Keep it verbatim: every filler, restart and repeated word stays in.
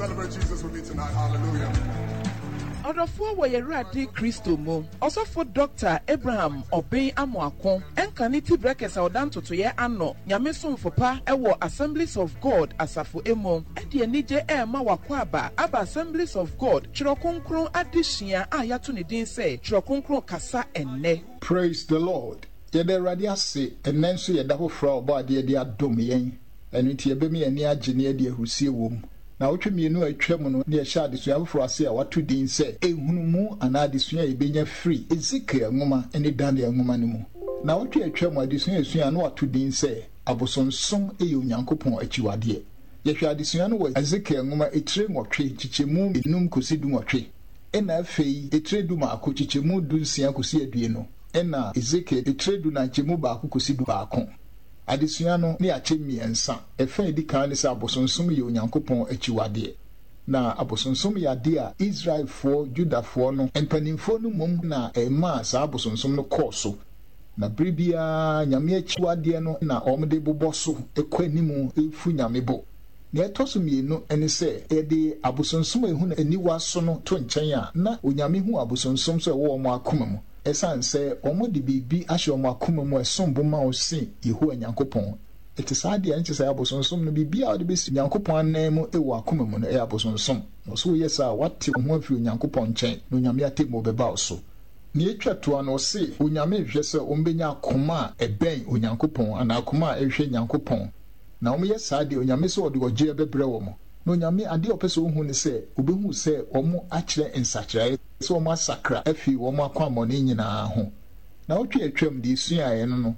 celebrate Jesus with me tonight. Hallelujah. Odofo wo yerade Kristo mo osofo Doctor Abraham Obey Amoako enkaniti breakers odanto to ye ano nyame somfopa ewo Assemblies of God asafo emo ede anije e ma wakwaba aba Assemblies of God chirokonkron adehia a yato ne din se chirokonkron kasa enne. Praise the Lord. Yede radia se enenso yeda hofra obo ade de adom yen enu ti ebemi ani age ne de ahusie wom. Na wotwe mienu atwam no ne sha adesu afro ase a wato din se ehunumu ana adesu a ebenya free Ezekiel ngoma ene Daniel ngoma ne mu. Na wotwe atwam adesu esu a no wato din se abosonsom eye onyankopon achiwade. Yehwe adesu no wa Ezekiel ngoma etire nwotwe chichemu enum kosi du nwotwe. Ena afei etire du ma akochichemu du nsia kosi adue no. Ena Ezekiel etire du na nchemu ba akokosi du ba akon. Adesua no ne ache miensa efa edi kan ne sa abosonsom ye onyankopon achiwade na abosonsom ya de a Israel for Judah for no empanimfo no mom na ema sa abosonsom no koso na bribia nyame achiwade no na omde boboso ekwanimu efu nyame bo ne etoso mienu ene se ede abosonsom ehu na aniwa so no to nchen a na onyame hu abosonsom so ewo mo akoma mu esan se omo de bibi ahye omo akoma mu esombo ma o se yehu anyankopon ete saade anche se abosonsom no bibi a de besi nyankopon anemu ewo akoma mu no e abosonsom no so yesa wate ho afi nyankopon nchen no nyame atemo beba oso ni etwa to no se onyame hwe se ombenya akoma eben onyankopon ana akoma ehwe nyankopon na omo yesa de onyame se ode oje bebre wo mo no nyame ade opese ohu ne se obehu se omo akire ensakira so omo asakra afi omo akwamone nyina ho na otwe atwam de sua ye no no